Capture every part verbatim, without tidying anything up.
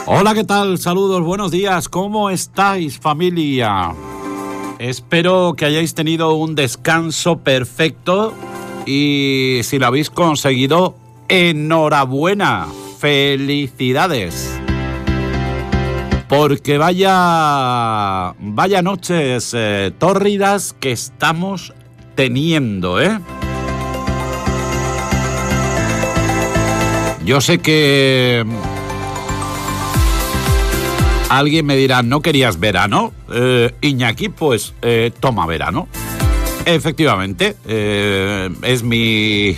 Hola, ¿qué tal? Saludos, buenos días. ¿Cómo estáis, familia? Espero que hayáis tenido un descanso perfecto y si lo habéis conseguido, enhorabuena, felicidades. Porque vaya, vaya noches eh, tórridas que estamos teniendo, ¿eh? Yo sé que alguien me dirá, ¿no querías verano? Eh, Iñaki, pues eh, toma verano. Efectivamente, eh, es mi...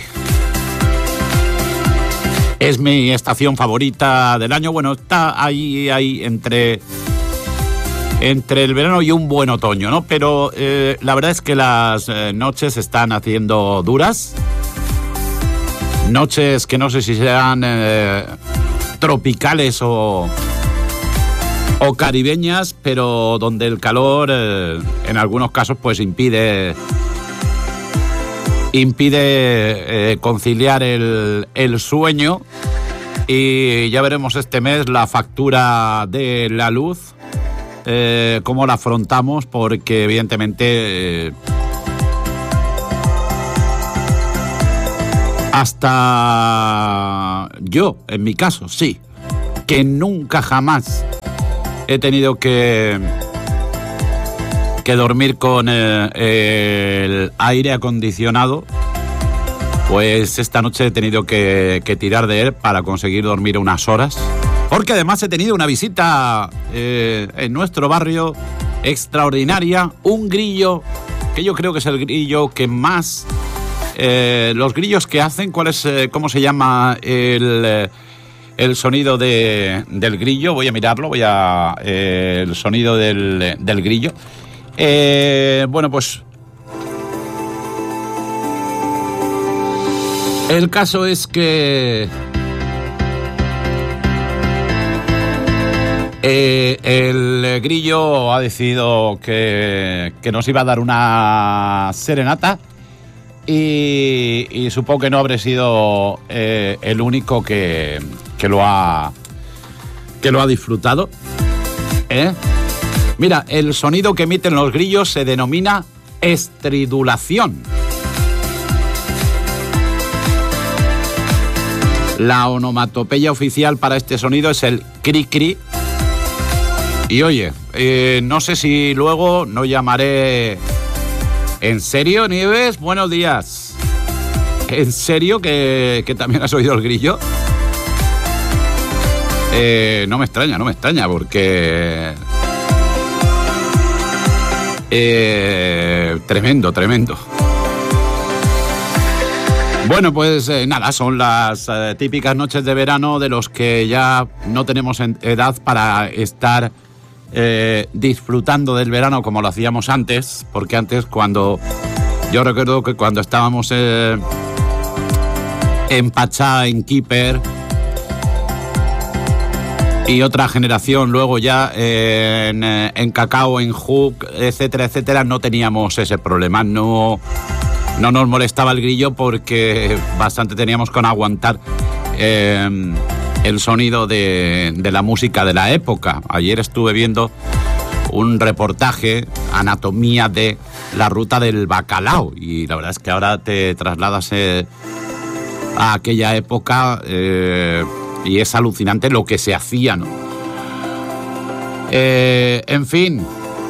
Es mi estación favorita del año. Bueno, está ahí, ahí entre, entre el verano y un buen otoño, ¿no? Pero eh, la verdad es que las eh, noches están haciendo duras. Noches que no sé si serán eh, tropicales o, o caribeñas, pero donde el calor eh, en algunos casos pues impide... impide eh, conciliar el, el sueño y ya veremos este mes la factura de la luz, eh, cómo la afrontamos, porque evidentemente eh, hasta yo, en mi caso, sí, que nunca jamás he tenido que... que dormir con eh, el aire acondicionado, pues esta noche he tenido que, que tirar de él para conseguir dormir unas horas, porque además he tenido una visita eh, en nuestro barrio extraordinaria, un grillo que yo creo que es el grillo que más, eh, los grillos que hacen, ¿cuál es, eh, cómo se llama el... Eh, el sonido de, del grillo? Voy a mirarlo, voy a... Eh, el sonido del, del grillo. Eh, bueno, pues el caso es que eh, el grillo ha decidido que, que nos iba a dar una serenata y, y supongo que no habré sido eh, el único que, que lo ha que lo ha disfrutado, ¿eh? Mira, el sonido que emiten los grillos se denomina estridulación. La onomatopeya oficial para este sonido es el cri-cri. Y oye, eh, no sé si luego no llamaré... ¿En serio, Nieves? Buenos días. ¿En serio que, que también has oído el grillo? Eh, no me extraña, no me extraña, porque... Eh, tremendo, tremendo. Bueno, pues eh, nada, son las eh, típicas noches de verano de los que ya no tenemos edad para estar eh, disfrutando del verano como lo hacíamos antes, porque antes cuando... Yo recuerdo que cuando estábamos eh, en Pachá, en Keeper... y otra generación luego ya eh, en, en Cacao, en Hook, etcétera, etcétera, no teníamos ese problema, no, no nos molestaba el grillo porque bastante teníamos con aguantar eh, el sonido de, de la música de la época. Ayer estuve viendo un reportaje, anatomía de la ruta del bacalao, y la verdad es que ahora te trasladas eh, a aquella época... Eh, y es alucinante lo que se hacía, ¿no? Eh, en fin.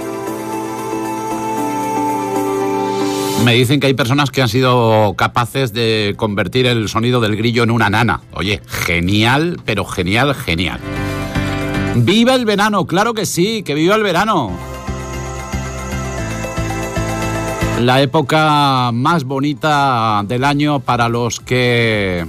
Me dicen que hay personas que han sido capaces de convertir el sonido del grillo en una nana. Oye, genial, pero genial, genial. ¡Viva el verano! ¡Claro que sí! ¡Que viva el verano! La época más bonita del año para los que...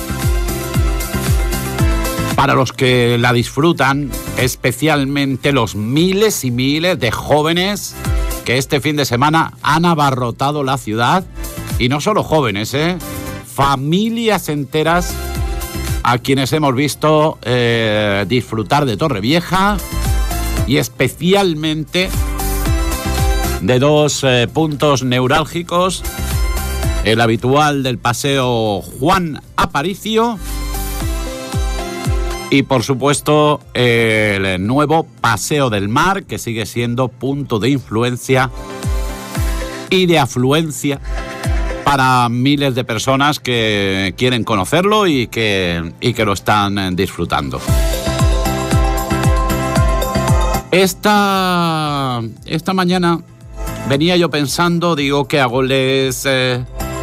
para los que la disfrutan, especialmente los miles y miles de jóvenes que este fin de semana han abarrotado la ciudad, y no solo jóvenes, ¿eh? Familias enteras a quienes hemos visto eh, disfrutar de Torrevieja, y especialmente de dos eh, puntos neurálgicos, el habitual del paseo Juan Aparicio Y por supuesto el nuevo Paseo del Mar, que sigue siendo punto de influencia y de afluencia para miles de personas que quieren conocerlo y que, y que lo están disfrutando. Esta, esta mañana venía yo pensando, digo, ¿qué hago? Les... Eh,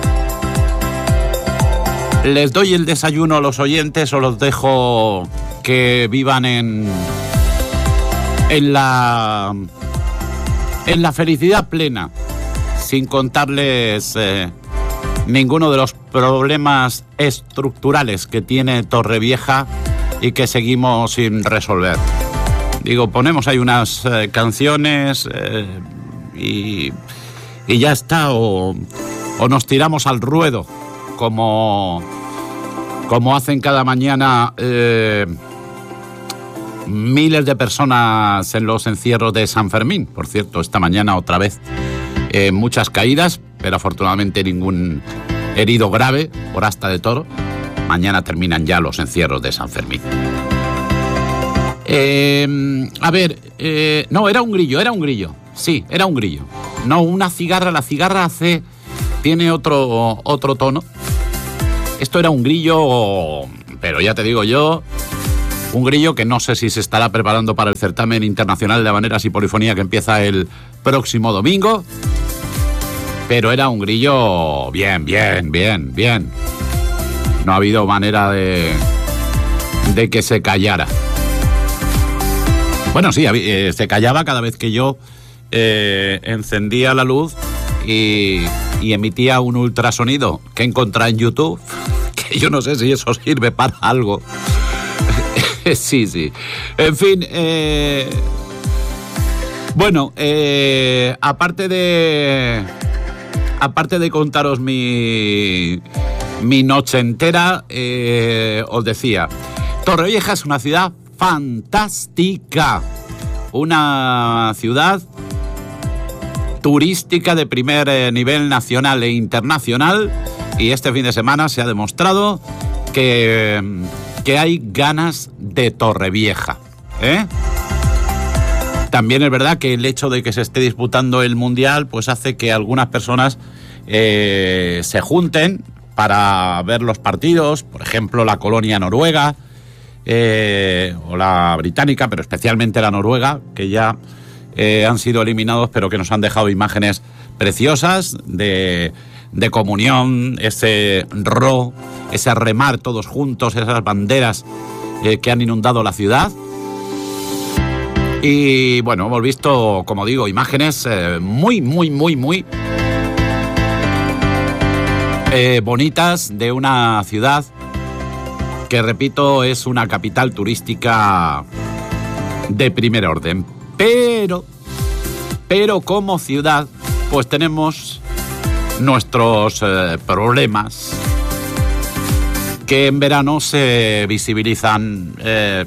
¿Les doy el desayuno a los oyentes o los dejo que vivan en, en, la, en la felicidad plena, sin contarles eh, ninguno de los problemas estructurales que tiene Torrevieja y que seguimos sin resolver? Digo, ponemos ahí unas eh, canciones eh, y, y ya está, o, o nos tiramos al ruedo, como, como hacen cada mañana eh, miles de personas en los encierros de San Fermín. Por cierto, esta mañana otra vez eh, muchas caídas, pero afortunadamente ningún herido grave por asta de toro. Mañana terminan ya los encierros de San Fermín. Eh, a ver, eh, no, era un grillo, era un grillo. Sí, era un grillo. No, una cigarra, la cigarra hace... tiene otro, otro tono. Esto era un grillo, pero ya te digo yo, un grillo que no sé si se estará preparando para el certamen internacional de habaneras y polifonía que empieza el próximo domingo, pero era un grillo bien, bien, bien, bien. No ha habido manera de, de que se callara. Bueno, sí, eh, se callaba cada vez que yo eh, encendía la luz y... y emitía un ultrasonido que he encontrado en YouTube, que yo no sé si eso sirve para algo. Sí, sí. En fin, eh, bueno, eh, aparte de aparte de contaros mi mi noche entera, eh, os decía, Torrevieja es una ciudad fantástica, una ciudad turística de primer eh, nivel nacional e internacional, y este fin de semana se ha demostrado que, que hay ganas de Torrevieja, ¿eh? También es verdad que el hecho de que se esté disputando el Mundial pues hace que algunas personas eh, se junten para ver los partidos, por ejemplo la colonia noruega eh, o la británica, pero especialmente la noruega, que ya Eh, han sido eliminados, pero que nos han dejado imágenes preciosas de, de comunión, ese ro, ese remar todos juntos, esas banderas eh, que han inundado la ciudad. Y bueno, hemos visto, como digo, imágenes eh, muy, muy, muy, muy eh, bonitas de una ciudad que, repito, es una capital turística de primer orden. Pero, pero como ciudad, pues tenemos nuestros eh, problemas que en verano se visibilizan eh,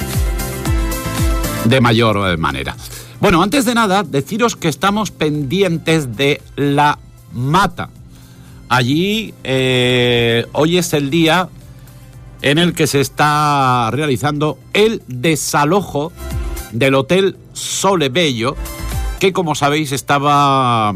de mayor manera. Bueno, antes de nada, deciros que estamos pendientes de La Mata. Allí eh, hoy es el día en el que se está realizando el desalojo del Hotel Sole Bello, que, como sabéis, estaba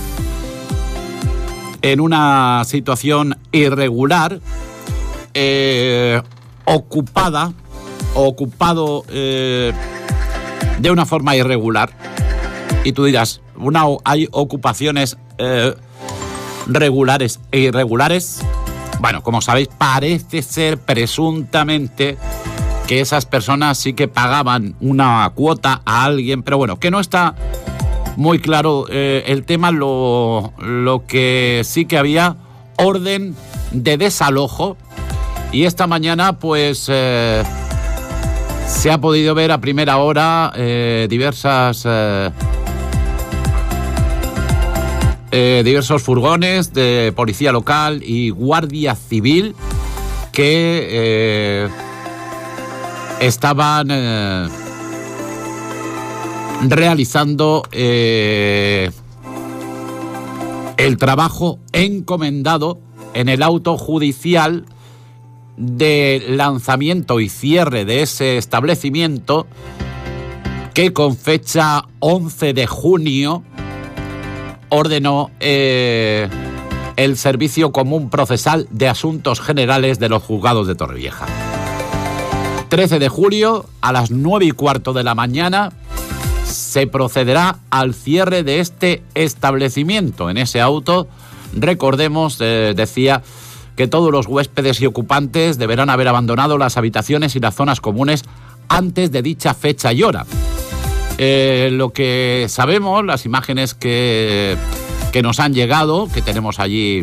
en una situación irregular, eh, ocupada, ocupado eh, de una forma irregular. Y tú dirás, una, ¿hay ocupaciones eh, regulares e irregulares? Bueno, como sabéis, parece ser presuntamente que esas personas sí que pagaban una cuota a alguien, pero bueno, que no está muy claro eh, el tema. Lo, lo que sí que había orden de desalojo, y esta mañana pues eh, se ha podido ver a primera hora eh, diversas eh, eh, diversos furgones de policía local y guardia civil que eh, estaban eh, realizando eh, el trabajo encomendado en el auto judicial de lanzamiento y cierre de ese establecimiento, que con fecha once de junio ordenó eh, el Servicio Común Procesal de Asuntos Generales de los Juzgados de Torrevieja. trece de julio, a las nueve y cuarto de la mañana, se procederá al cierre de este establecimiento. En ese auto, recordemos, eh, decía que todos los huéspedes y ocupantes deberán haber abandonado las habitaciones y las zonas comunes antes de dicha fecha y hora. Eh, lo que sabemos, las imágenes que, que nos han llegado, que tenemos allí,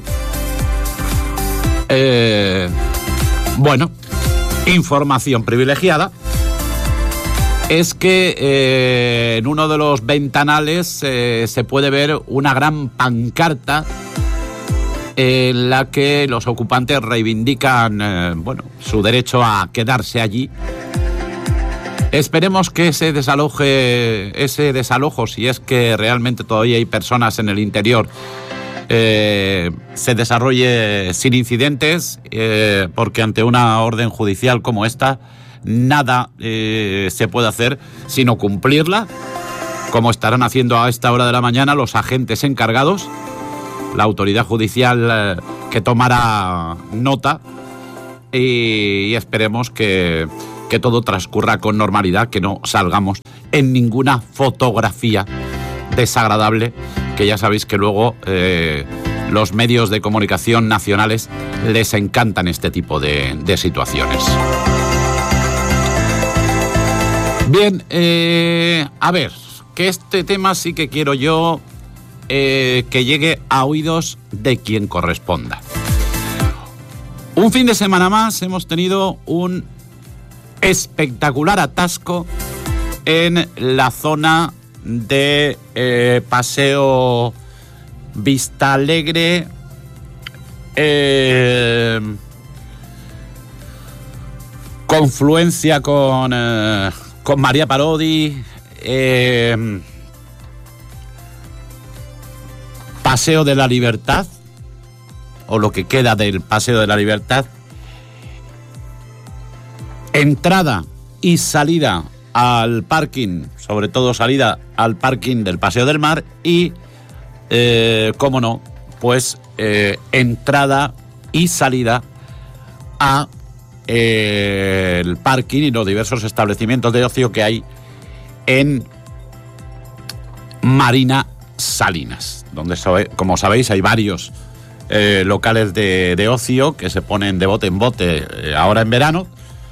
eh, bueno, información privilegiada, es que eh, en uno de los ventanales eh, se puede ver una gran pancarta en la que los ocupantes reivindican eh, bueno, su derecho a quedarse allí. Esperemos que ese desaloje, ese desalojo, si es que realmente todavía hay personas en el interior, eh, se desarrolle sin incidentes, eh, porque ante una orden judicial como esta, nada eh, se puede hacer sino cumplirla, como estarán haciendo a esta hora de la mañana los agentes encargados, la autoridad judicial eh, que tomará nota, y, y esperemos que, que todo transcurra con normalidad, que no salgamos en ninguna fotografía desagradable, que ya sabéis que luego eh, los medios de comunicación nacionales les encantan este tipo de, de situaciones. Bien, eh, a ver, que este tema sí que quiero yo eh, que llegue a oídos de quien corresponda. Un fin de semana más hemos tenido un espectacular atasco en la zona de eh, Paseo Vistalegre, eh, confluencia con... Eh, con María Parodi, eh, Paseo de la Libertad, o lo que queda del Paseo de la Libertad, entrada y salida al parking, sobre todo salida al parking del Paseo del Mar, y, eh, cómo no, pues eh, entrada y salida a Eh, el parking y los diversos establecimientos de ocio que hay en Marina Salinas, donde, como sabéis, hay varios eh, locales de, de ocio que se ponen de bote en bote eh, ahora en verano,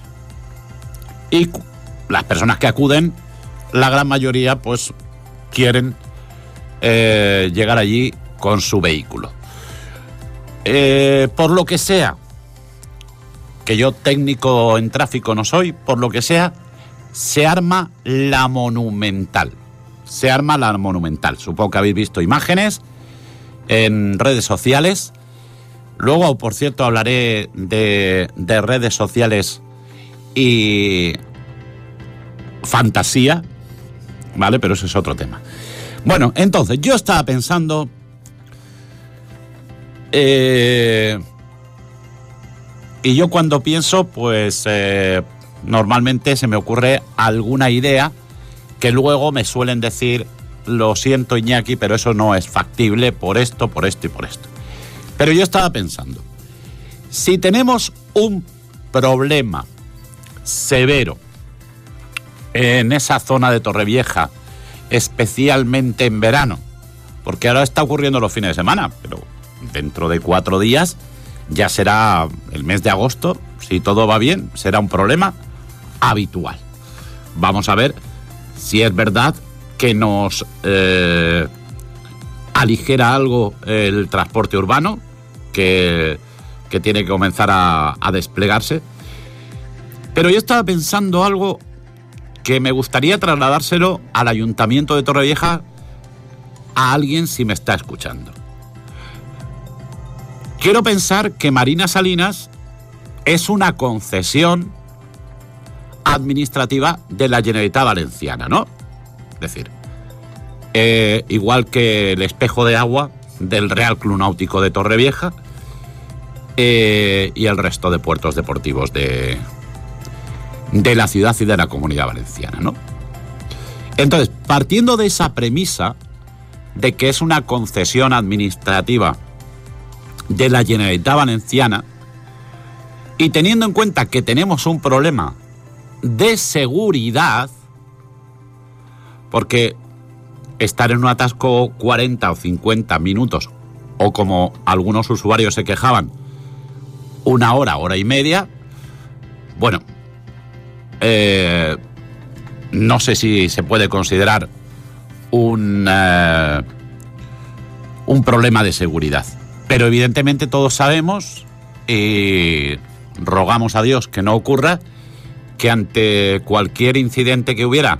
y las personas que acuden, la gran mayoría, pues quieren eh, llegar allí con su vehículo. Eh, por lo que sea, que yo técnico en tráfico no soy, por lo que sea, se arma la Monumental. Se arma la Monumental. Supongo que habéis visto imágenes en redes sociales. Luego, por cierto, hablaré de, de redes sociales y fantasía, ¿vale? Pero ese es otro tema. Bueno, entonces, yo estaba pensando... Eh... Y yo cuando pienso, pues eh, normalmente se me ocurre alguna idea que luego me suelen decir, lo siento Iñaki, pero eso no es factible por esto, por esto y por esto. Pero yo estaba pensando, si tenemos un problema severo en esa zona de Torrevieja, especialmente en verano, porque ahora está ocurriendo los fines de semana, pero dentro de cuatro días... ya será el mes de agosto, si todo va bien, será un problema habitual. Vamos a ver si es verdad que nos eh, aligera algo el transporte urbano, que, que tiene que comenzar a, a desplegarse. Pero yo estaba pensando algo que me gustaría trasladárselo al Ayuntamiento de Torrevieja, a alguien si me está escuchando. Quiero pensar que Marina Salinas es una concesión administrativa de la Generalitat Valenciana, ¿no? Es decir, eh, igual que el espejo de agua del Real Club Náutico de Torrevieja, eh, y el resto de puertos deportivos de, de la ciudad y de la Comunidad Valenciana, ¿no? Entonces, partiendo de esa premisa de que es una concesión administrativa de la Generalitat Valenciana, y teniendo en cuenta que tenemos un problema de seguridad, porque estar en un atasco cuarenta o cincuenta minutos, o como algunos usuarios se quejaban, una hora, hora y media, bueno, eh, no sé si se puede considerar un, eh, un problema de seguridad. Pero evidentemente todos sabemos, y rogamos a Dios que no ocurra, que ante cualquier incidente que hubiera,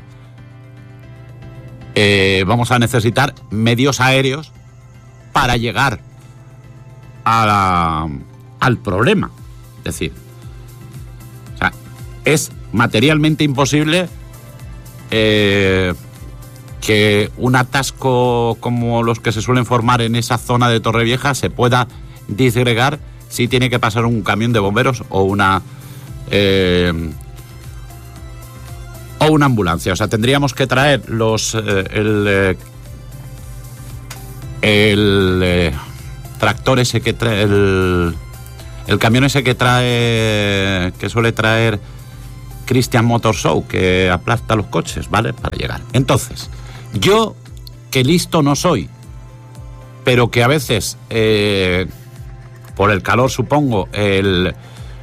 eh, vamos a necesitar medios aéreos para llegar a la, al problema. Es decir, o sea, es materialmente imposible eh, que un atasco como los que se suelen formar en esa zona de Torrevieja se pueda disgregar si tiene que pasar un camión de bomberos o una eh, o una ambulancia. O sea, tendríamos que traer los eh, el eh, el eh, tractor ese que trae el el camión ese que trae que suele traer Christian Motor Show, que aplasta los coches, ¿vale? Para llegar. Entonces, yo, que listo no soy, pero que a veces, eh, por el calor supongo, el,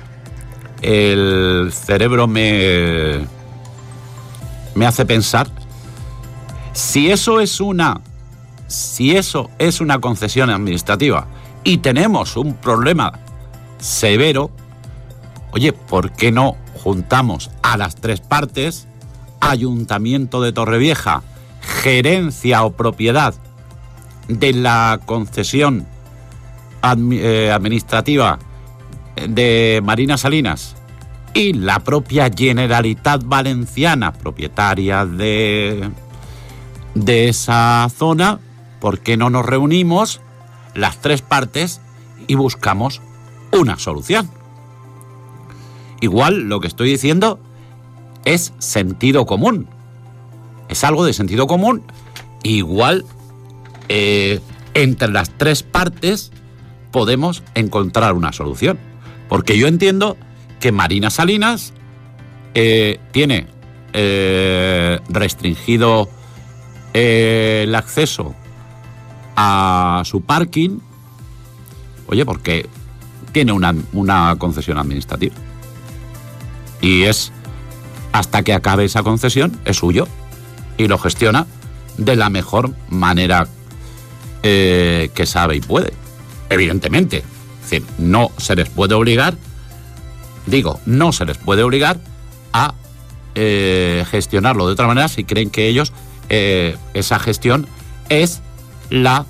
el cerebro me, me hace pensar, si eso es una, si eso es una concesión administrativa y tenemos un problema severo, oye, ¿por qué no juntamos a las tres partes, Ayuntamiento de Torrevieja, gerencia o propiedad de la concesión admi- eh, administrativa de Marina Salinas y la propia Generalitat Valenciana, propietaria de, de esa zona? ¿Por qué no nos reunimos las tres partes y buscamos una solución? Igual lo que estoy diciendo es sentido común. Es algo de sentido común. Igual eh, entre las tres partes podemos encontrar una solución. Porque yo entiendo que Marina Salinas eh, tiene eh, restringido eh, el acceso a su parking. Oye, porque tiene una, una concesión administrativa. Y es, hasta que acabe esa concesión, es suyo. Y lo gestiona de la mejor manera eh, que sabe y puede. Evidentemente. Es decir, no se les puede obligar, digo, no se les puede obligar a eh, gestionarlo de otra manera si creen que ellos, eh, esa gestión es la,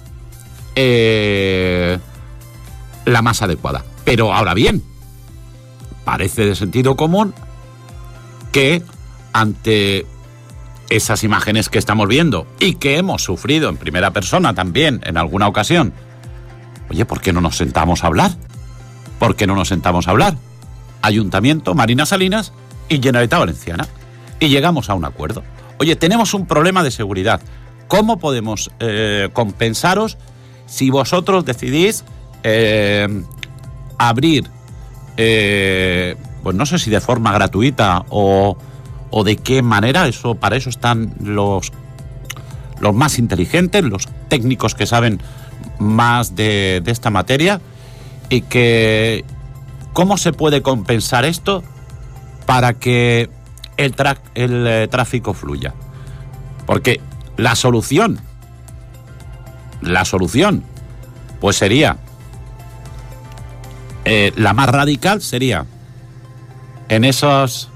eh, la más adecuada. Pero ahora bien, parece de sentido común que ante esas imágenes que estamos viendo y que hemos sufrido en primera persona también en alguna ocasión, oye, ¿por qué no nos sentamos a hablar? ¿Por qué no nos sentamos a hablar? Ayuntamiento, Marina Salinas y Generalitat Valenciana. Y llegamos a un acuerdo. Oye, tenemos un problema de seguridad. ¿Cómo podemos eh, compensaros si vosotros decidís eh, abrir, eh, pues no sé si de forma gratuita o, o de qué manera? Eso, para eso están los, los más inteligentes, los técnicos que saben más de, de esta materia, y que cómo se puede compensar esto para que el, tra- el eh, tráfico fluya. Porque la solución, la solución, pues sería, eh, la más radical sería, en esos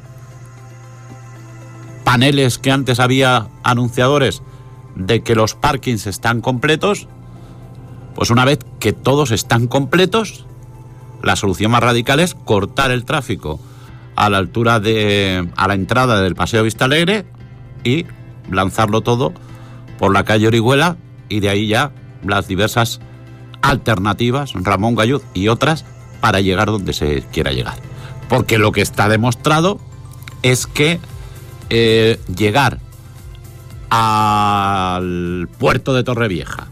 paneles que antes había anunciadores de que los parkings están completos, pues una vez que todos están completos, la solución más radical es cortar el tráfico a la altura de, a la entrada del Paseo Vistalegre y lanzarlo todo por la calle Orihuela, y de ahí ya las diversas alternativas, Ramón Galluz y otras, para llegar donde se quiera llegar. Porque lo que está demostrado es que eh, llegar al puerto de Torrevieja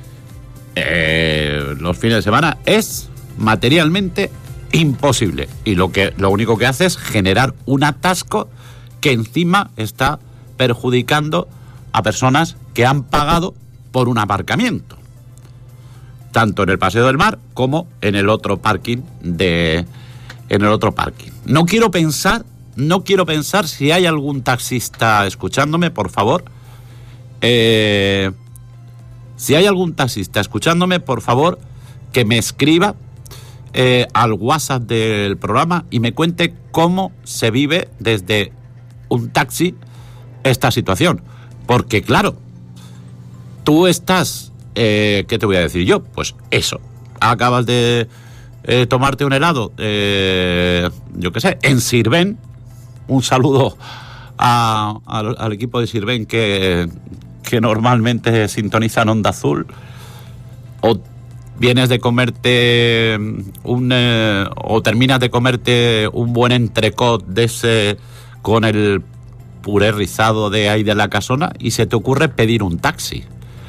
eh, los fines de semana es materialmente imposible. Y lo, que, lo único que hace es generar un atasco que encima está perjudicando a personas que han pagado por un aparcamiento, tanto en el Paseo del Mar como en el otro parking de en el otro parking. No quiero pensar, no quiero pensar si hay algún taxista escuchándome, por favor. Eh, si hay algún taxista escuchándome, por favor, que me escriba eh, al WhatsApp del programa y me cuente cómo se vive desde un taxi esta situación. Porque claro, tú estás, eh, ¿qué te voy a decir yo? Pues eso, acabas de eh, tomarte un helado, eh, yo qué sé, en Sirven. Un saludo a, a, al equipo de Sirven que, que normalmente sintonizan Onda Azul. O vienes de comerte un eh, o terminas de comerte un buen entrecot de ese con el puré rizado de ahí de la casona y se te ocurre pedir un taxi.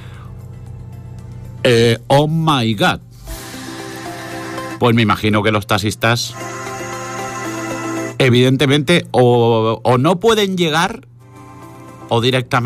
Eh, oh my God. Pues me imagino que los taxistas evidentemente o, o no pueden llegar o directamente